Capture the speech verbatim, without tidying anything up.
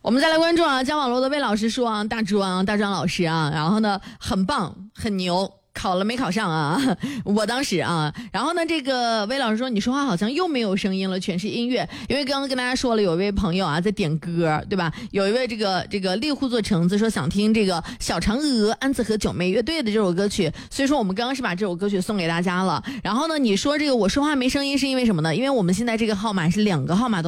我们再来关注啊，加网络的魏老师说啊，大庄大庄老师啊，然后呢很棒很牛，考了没考上啊？我当时啊，然后呢，这个魏老师说你说话好像又没有声音了，全是音乐。因为刚刚跟大家说了，有一位朋友啊在点歌，对吧？有一位这个这个猎户座橙子说想听这个小嫦娥安子和九妹乐队的这首歌曲，所以说我们刚刚是把这首歌曲送给大家了。然后呢，你说这个我说话没声音是因为什么呢？因为我们现在这个号码是两个号码都